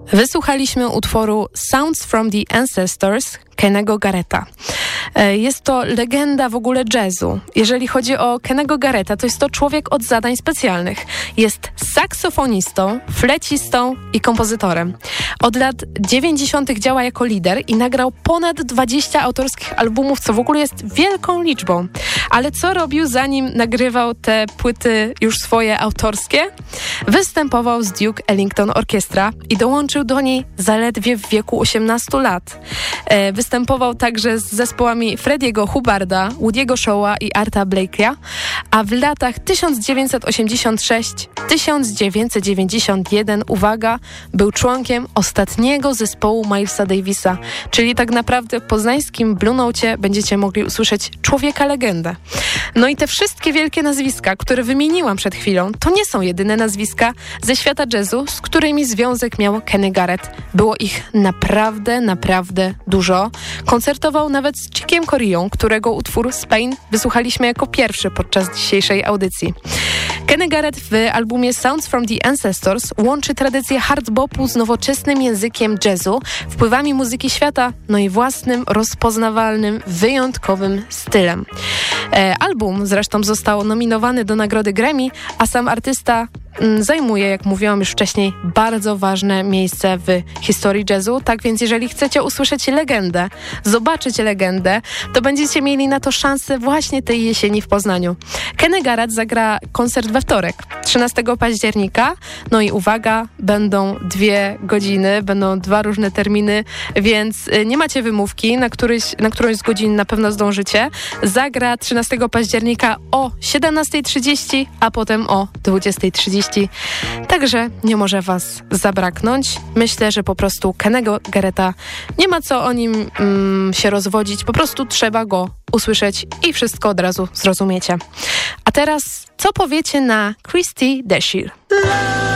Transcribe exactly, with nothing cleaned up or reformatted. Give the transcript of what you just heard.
Wysłuchaliśmy utworu Sounds from the Ancestors Kennego Garretta. Jest to legenda w ogóle jazzu. Jeżeli chodzi o Kennego Garretta, to jest to człowiek od zadań specjalnych. Jest saksofonistą, flecistą i kompozytorem. Od lat dziewięćdziesiątych działa jako lider i nagrał ponad dwadzieścia autorskich albumów, co w ogóle jest wielką liczbą. Ale co robił, zanim nagrywał te płyty już swoje autorskie? Występował z Duke Ellington Orchestra i dołączył do niej zaledwie w wieku osiemnastu lat. Występował także z zespołami Frediego Hubbarda, Woody'ego Shawa i Arta Blakey'a, a w latach tysiąc dziewięćset osiemdziesiąt sześć do tysiąc dziewięćset dziewięćdziesiąt jeden, uwaga, był członkiem ostatniego zespołu Milesa Davisa, czyli tak naprawdę w poznańskim Blue Note będziecie mogli usłyszeć człowieka legendę. No i te wszystkie wielkie nazwiska, które wymieniłam przed chwilą, to nie są jedyne nazwiska ze świata jazzu, z którymi związek miał Kenny Garrett. Było ich naprawdę, naprawdę dużo. Koncertował nawet z Chickiem Coreą, którego utwór Spain wysłuchaliśmy jako pierwszy podczas dzisiejszej audycji. Kenny Garrett w albumie Sounds from the Ancestors łączy tradycję hard bopu z nowoczesnym językiem jazzu, wpływami muzyki świata, no i własnym, rozpoznawalnym, wyjątkowym stylem. E, album zresztą został nominowany do nagrody Grammy, a sam artysta m, zajmuje, jak mówiłam już wcześniej, bardzo ważne miejsce w historii jazzu. Tak więc jeżeli chcecie usłyszeć legendę, zobaczyć legendę, to będziecie mieli na to szansę właśnie tej jesieni w Poznaniu. Kenny Garrett zagra koncert we wtorek, trzynastego października. No i uwaga, będą dwie godziny, będą dwa różne terminy, więc nie macie wymówki, na, któryś, na którąś z godzin na pewno zdążycie. Zagra trzynastego października o siedemnastej trzydzieści, a potem o dwudziestej trzydzieści. Także nie może was zabraknąć. Myślę, że po prostu Kennego Garretta nie ma co o nim mm, się rozwodzić, po prostu trzeba go usłyszeć i wszystko od razu zrozumiecie. A teraz co powiecie na Christy Dashir?